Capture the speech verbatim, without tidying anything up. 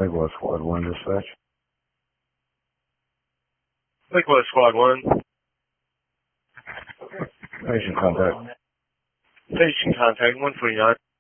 Lakewell Squad one dispatch. Lakewell Squad one. Patient contact. Patient contact one forty-nine.